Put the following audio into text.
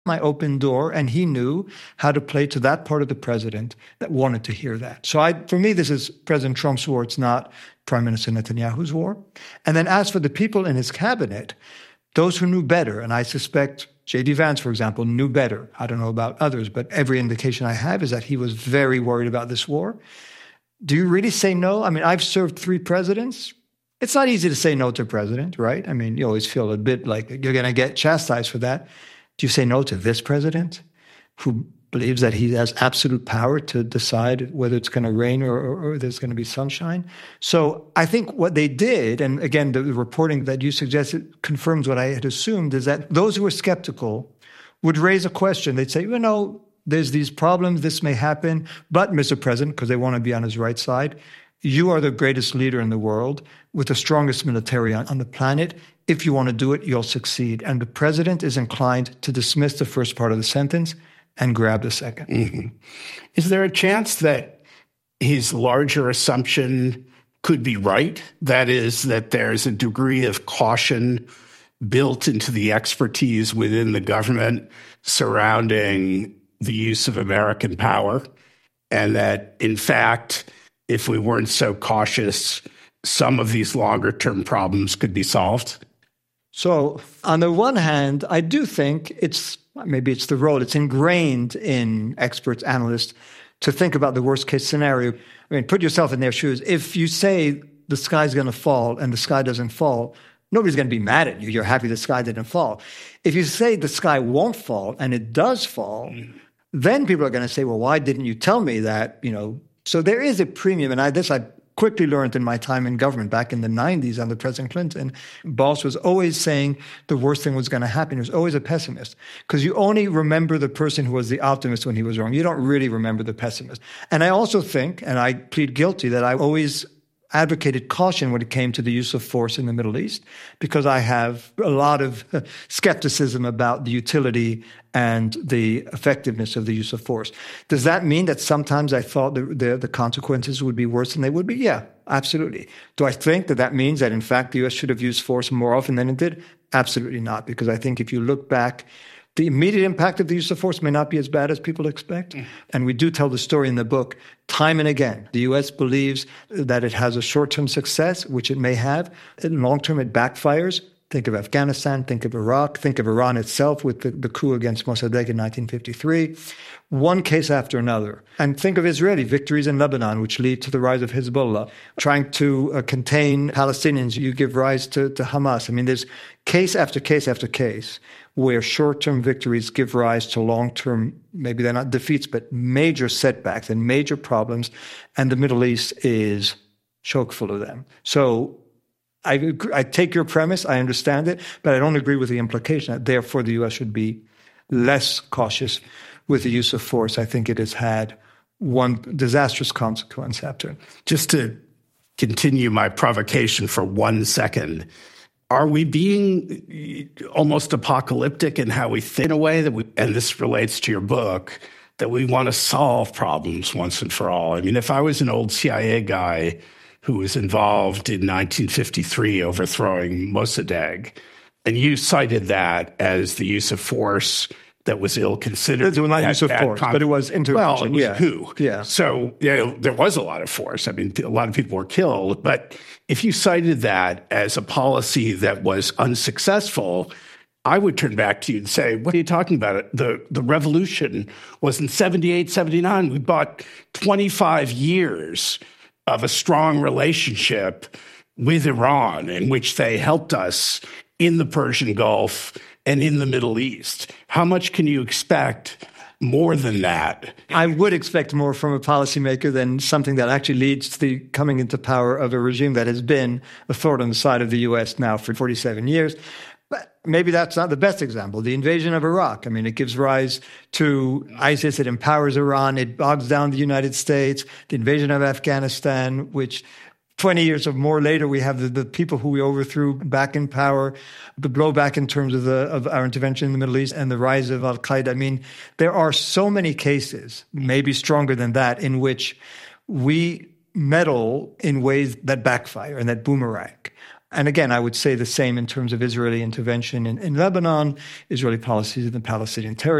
my open door, and he knew how to play to that part of the president that wanted to hear that. So for me, this is President Trump's war. It's not Prime Minister Netanyahu's war. And then as for the people in his cabinet, those who knew better, and I suspect J.D. Vance, for example, knew better. I don't know about others, but every indication I have is that he was very worried about this war. Do you really say no? I mean, I've served 3 presidents. It's not easy to say no to a president, right? I mean, you always feel a bit like you're going to get chastised for that. Do you say no to this president who believes that he has absolute power to decide whether it's going to rain or there's going to be sunshine? So I think what they did, and again, the reporting that you suggested confirms what I had assumed, is that those who were skeptical would raise a question. They'd say, there's these problems, this may happen, but Mr. President, because they want to be on his right side, you are the greatest leader in the world with the strongest military on the planet. If you want to do it, you'll succeed. And the president is inclined to dismiss the first part of the sentence and grab the second. Mm-hmm. Is there a chance that his larger assumption could be right? That is, that there's a degree of caution built into the expertise within the government surrounding the use of American power, and that, in fact, if we weren't so cautious, some of these longer-term problems could be solved? So on the one hand, I do think it's ingrained in experts, analysts, to think about the worst-case scenario. I mean, put yourself in their shoes. If you say the sky's going to fall and the sky doesn't fall, nobody's going to be mad at you. You're happy the sky didn't fall. If you say the sky won't fall and it does fall, then people are going to say, well, why didn't you tell me that? So there is a premium, and I quickly learned in my time in government back in the 90s under President Clinton. Boss was always saying the worst thing was going to happen. He was always a pessimist, because you only remember the person who was the optimist when he was wrong. You don't really remember the pessimist. And I also think, and I plead guilty, that I always advocated caution when it came to the use of force in the Middle East, because I have a lot of skepticism about the utility and the effectiveness of the use of force. Does that mean that sometimes I thought the consequences would be worse than they would be? Yeah, absolutely. Do I think that means that, in fact, the U.S. should have used force more often than it did? Absolutely not, because I think if you look back, the immediate impact of the use of force may not be as bad as people expect. And we do tell the story in the book time and again. The U.S. believes that it has a short-term success, which it may have. In long-term, it backfires. Think of Afghanistan, think of Iraq, think of Iran itself with the coup against Mossadegh in 1953. One case after another. And think of Israeli victories in Lebanon, which lead to the rise of Hezbollah. Trying to contain Palestinians, you give rise to Hamas. I mean, there's case after case after case where short-term victories give rise to long-term, maybe they're not defeats, but major setbacks and major problems. And the Middle East is chock full of them. So I take your premise, I understand it, but I don't agree with the implication that therefore the U.S. should be less cautious with the use of force. I think it has had one disastrous consequence after. Just to continue my provocation for 1 second, are we being almost apocalyptic in how we think, in a way that and this relates to your book, that we want to solve problems once and for all? I mean, if I was an old CIA guy who was involved in 1953 overthrowing Mossadegh, and you cited that as the use of force that was ill-considered. It was not use of force, but it was intervention. Well, it was coup. Yeah. So there was a lot of force. I mean, a lot of people were killed. But if you cited that as a policy that was unsuccessful, I would turn back to you and say, what are you talking about? The revolution was in 78, 79. We bought 25 years of a strong relationship with Iran in which they helped us in the Persian Gulf and in the Middle East. How much can you expect more than that? I would expect more from a policymaker than something that actually leads to the coming into power of a regime that has been a thorn on the side of the U.S. now for 47 years. But maybe that's not the best example. The invasion of Iraq, I mean, it gives rise to ISIS, it empowers Iran, it bogs down the United States. The invasion of Afghanistan, which 20 years or more later, we have the people who we overthrew back in power, the blowback in terms of our intervention in the Middle East and the rise of al-Qaeda. I mean, there are so many cases, maybe stronger than that, in which we meddle in ways that backfire and that boomerang. And again, I would say the same in terms of Israeli intervention in Lebanon, Israeli policies in the Palestinian territory.